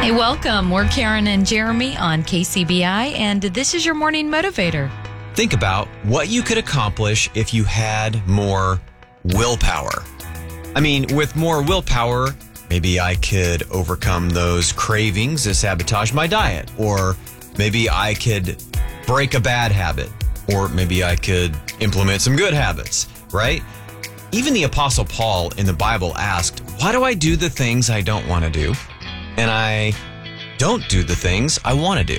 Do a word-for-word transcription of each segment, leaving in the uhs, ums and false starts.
Hey, welcome. We're Karen and Jeremy on K C B I, and this is your morning motivator. Think about what you could accomplish if you had more willpower. I mean, with more willpower, maybe I could overcome those cravings that sabotage my diet, or maybe I could break a bad habit, or maybe I could implement some good habits, right? Even the Apostle Paul in the Bible asked, why do I do the things I don't want to do? And I don't do the things I want to do.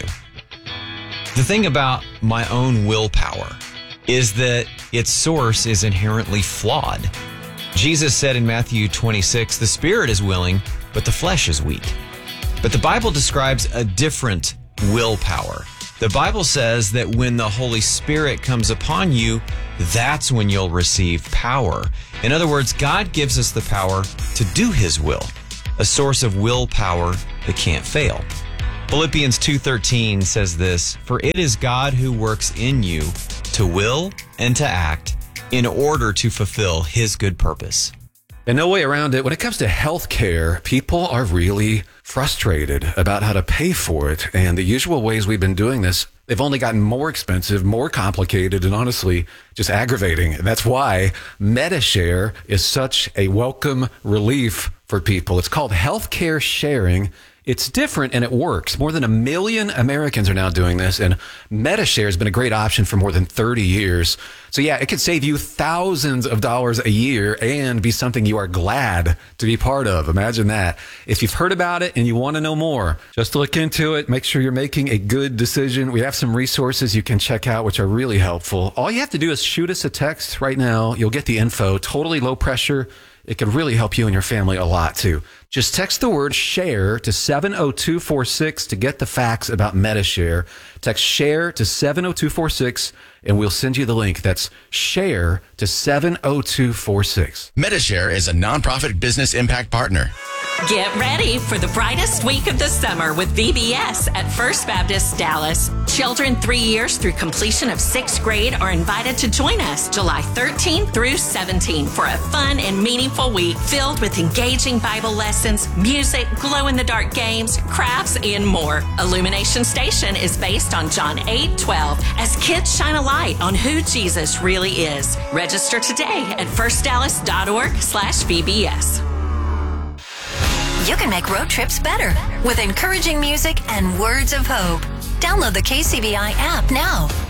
The thing about my own willpower is that its source is inherently flawed. Jesus said in Matthew twenty-six, the spirit is willing, but the flesh is weak. But the Bible describes a different willpower. The Bible says that when the Holy Spirit comes upon you, that's when you'll receive power. In other words, God gives us the power to do His will, a source of willpower that can't fail. Philippians two thirteen says this, for it is God who works in you to will and to act in order to fulfill His good purpose. And no way around it. When it comes to healthcare, people are really frustrated about how to pay for it. And the usual ways we've been doing this, they've only gotten more expensive, more complicated, and honestly, just aggravating. And that's why Medi-Share is such a welcome relief for people. It's called healthcare sharing. It's different and it works. More than a million Americans are now doing this, and Medi-Share has been a great option for more than thirty years. So yeah, it could save you thousands of dollars a year and be something you are glad to be part of. Imagine that. If you've heard about it and you want to know more, just look into it. Make sure you're making a good decision. We have some resources you can check out, which are really helpful. All you have to do is shoot us a text right now. You'll get the info. Totally low pressure. It could really help you and your family a lot, too. Just text the word SHARE to seven oh two four six to get the facts about Medi-Share. Text SHARE to seven oh two four six, and we'll send you the link. That's SHARE to seven oh two four six. Medi-Share is a nonprofit business impact partner. Get ready for the brightest week of the summer with V B S at First Baptist Dallas. Children three years through completion of sixth grade are invited to join us July thirteenth through seventeenth for a fun and meaningful week filled with engaging Bible lessons, music, glow-in-the-dark games, crafts, and more. Illumination Station is based on John eight twelve as kids shine a light on who Jesus really is. Register today at firstdallas.org slash VBS. You can make road trips better with encouraging music and words of hope. Download the K C B I app now.